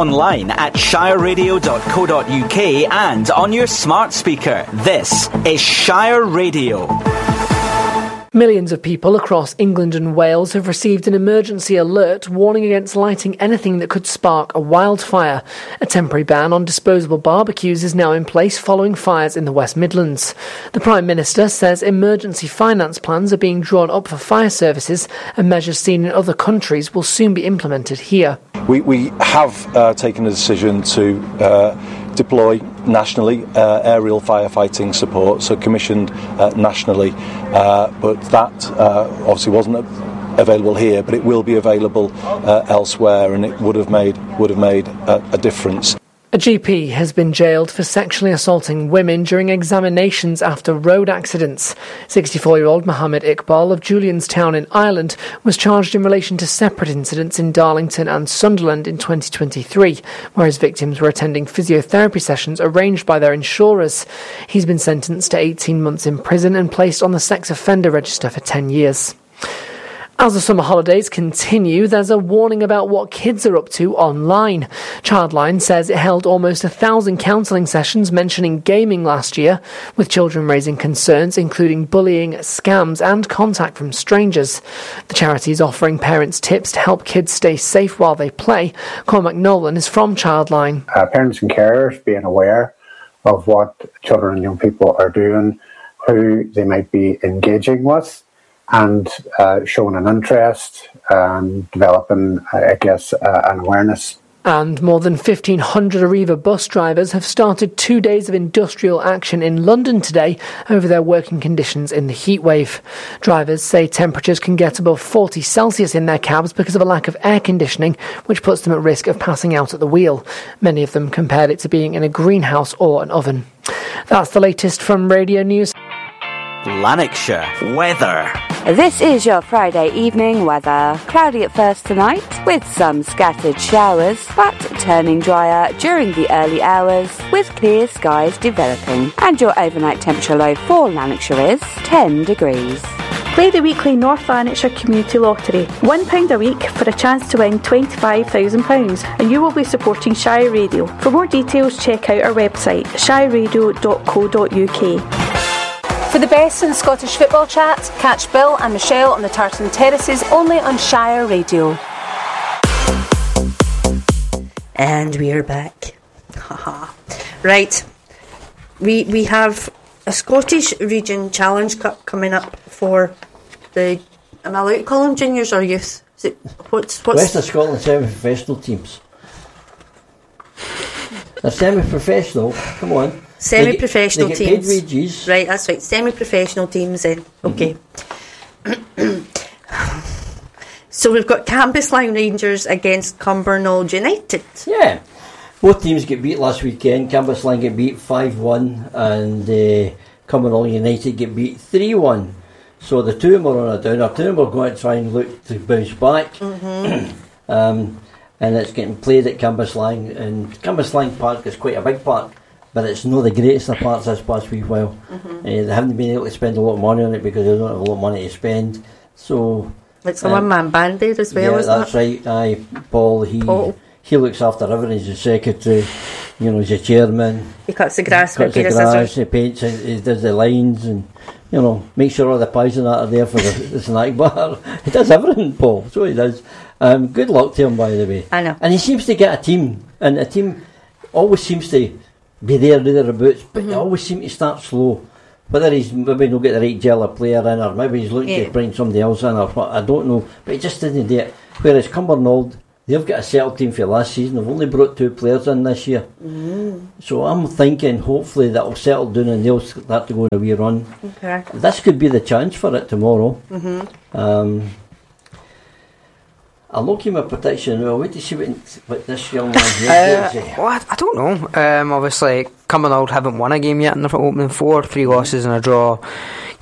online at shireradio.co.uk and on your smart speaker. This is Shire Radio. Millions of people across England and Wales have received an emergency alert warning against lighting anything that could spark a wildfire. A temporary ban on disposable barbecues is now in place following fires in the West Midlands. The Prime Minister says emergency finance plans are being drawn up for fire services, and measures seen in other countries will soon be implemented here. We have taken a decision to deploy nationally aerial firefighting support, so commissioned nationally, but that obviously wasn't available here, but it will be available elsewhere, and it would have made a difference. A GP has been jailed for sexually assaulting women during examinations after road accidents. 64-year-old Mohammed Iqbal of Julianstown in Ireland was charged in relation to separate incidents in Darlington and Sunderland in 2023, where his victims were attending physiotherapy sessions arranged by their insurers. He's been sentenced to 18 months in prison and placed on the sex offender register for 10 years. As the summer holidays continue, there's a warning about what kids are up to online. Childline says it held almost 1,000 counselling sessions mentioning gaming last year, with children raising concerns including bullying, scams and contact from strangers. The charity is offering parents tips to help kids stay safe while they play. Cormac Nolan is from Childline. Parents and carers being aware of what children and young people are doing, who they might be engaging with, and showing an interest and developing, an awareness. And more than 1,500 Arriva bus drivers have started 2 days of industrial action in London today over their working conditions in the heatwave. Drivers say temperatures can get above 40 Celsius in their cabs because of a lack of air conditioning, which puts them at risk of passing out at the wheel. Many of them compared it to being in a greenhouse or an oven. That's the latest from Radio News. Lanarkshire weather. This is your Friday evening weather. Cloudy at first tonight, with some scattered showers, but turning drier during the early hours, with clear skies developing. And your overnight temperature low for Lanarkshire is 10 degrees. Play the weekly North Lanarkshire Community Lottery. £1 a week for a chance to win £25,000, and you will be supporting Shire Radio. For more details, check out our website, shireradio.co.uk. For the best in Scottish football chat, catch Bill and Michelle on the Tartan Terraces only on Shire Radio. And we are back. Right. We have a Scottish Region Challenge Cup coming up for the, am I allowed to call them juniors or youth? Is it, what's West of Scotland semi-professional teams. They're semi-professional, come on. Semi-professional teams. They get paid wages. Right, that's right. Semi-professional teams then. Okay. So we've got Cambuslang Rangers against Cumbernauld United. Yeah. Both teams get beat last weekend. Cambuslang get beat 5-1 and Cumbernauld United get beat 3-1. So the two of them are on a downer. Two of them are going to try and look to bounce back. And it's getting played at Cambuslang. And Cambuslang Park is quite a big park, but it's not the greatest of parts this past week while. They haven't been able to spend a lot of money on it because they don't have a lot of money to spend. So it's a one-man band there as well, isn't it? Yeah, that's right. Paul, he looks after everything. He's the secretary, he's the chairman. He cuts the grass, he paints, he does the lines, and makes sure all the pies and that are there for the snack bar. He does everything, Paul. So he does. Good luck to him, by the way. I know. And he seems to get a team, and a team always seems to be there thereabouts, but they always seem to start slow. Whether he's maybe not get the right gel of player in, or maybe he's looking to bring somebody else in, or what, I don't know. But he just didn't do it. Whereas Cumbernauld, they've got a settled team for last season. They've only brought 2 players in this year. So I'm thinking hopefully that'll settle down and they'll start to go on a wee run. Okay. This could be the chance for it tomorrow. I'll look at my prediction. I'll wait to see what this young man here does. Well, I don't know. Obviously, Cumbernauld haven't won a game yet in their opening 4, 3 losses and a draw.